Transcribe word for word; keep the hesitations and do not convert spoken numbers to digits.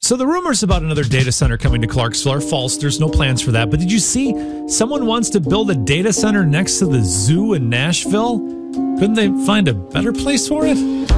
So the rumors about another data center coming to Clarksville are false. There's no plans for that. But did you see someone wants to build a data center next to the zoo in Nashville? Couldn't they find a better place for it?